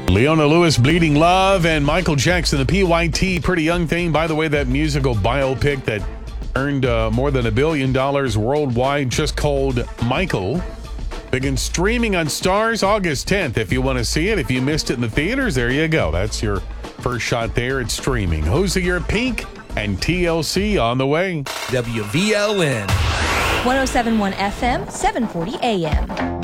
Leona Lewis, Bleeding Love, and Michael Jackson, the PYT, Pretty Young Thing. By the way, that musical biopic that earned more than $1 billion worldwide, just called Michael, begins streaming on Starz August 10th. If you want to see it, if you missed it in the theaters, there you go. That's your first shot there. It's streaming. Who's the Year Pink and TLC on the way. WVLN. 107.1 FM, 740 AM.